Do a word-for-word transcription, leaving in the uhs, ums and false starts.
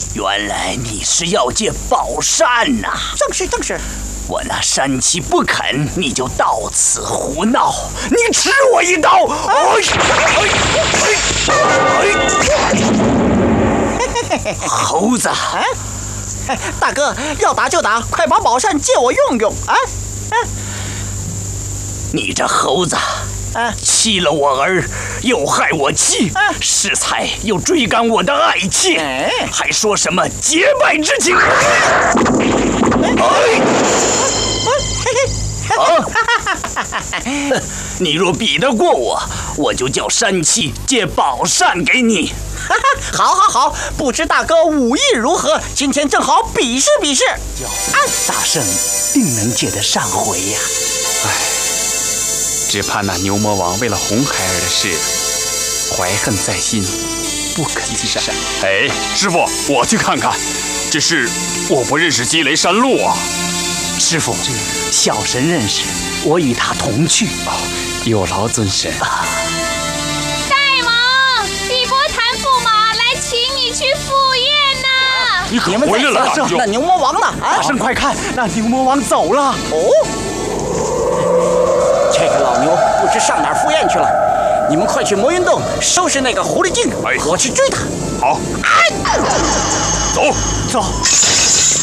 原来你是要借宝扇呐、啊！ 正是正是。 我那山七不肯，你就到此胡闹，你吃我一刀！哎！猴子！ 哎，大哥，要打就打，快把宝扇借我用用啊！啊！ 你这猴子！啊！欺了我儿，又害我妻，啊、适才又追赶我的爱妾，哎、还说什么结拜之情？哎！啊！你若比得过我，我就叫山七借宝扇给你。 好，好，好！不知大哥武艺如何？今天正好比试比试。 啊！大圣定能借得上回呀、 啊！哎。只怕那牛魔王为了红孩儿的事，怀恨在心，不肯善。哎，师傅，我去看看。只是我不认识积雷山路啊。 师傅，小神认识，我与他同去。 哦，有劳尊神。啊、 大王，碧波谭驸马来请你去赴宴呐！ 你可回来了，大兄。那牛魔王呢？ 啊！大圣，快看，那牛魔王走了。 哦。这个老牛不知上哪儿赴宴去了，你们快去魔云洞收拾那个狐狸精，哎、我去追他。 好，哎、 走走。